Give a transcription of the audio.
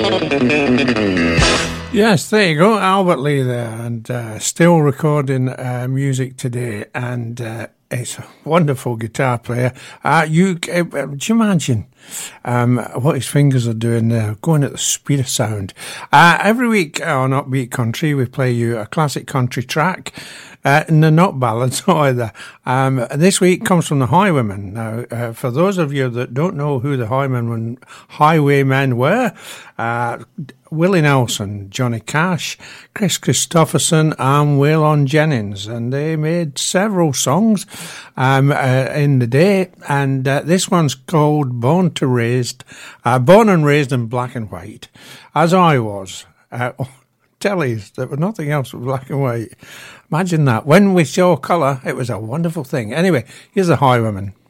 Yes, there you go, Albert Lee there, and still recording music today, and it's a wonderful guitar player. Do you imagine what his fingers are doing there, going at the speed of sound? Every week on Upbeat Country, we play you a classic country track, and they're not ballads either. This week comes from the Highwaymen. Now, for those of you that don't know who the Highwaymen were, Willie Nelson, Johnny Cash, Chris Christopherson and Waylon Jennings, and they made several songs in the day, and this one's called Born and Raised in Black and White, as I was. Tellies, there was nothing else but black and white. Imagine that. When we saw colour, it was a wonderful thing. Anyway, here's the Highwaymen.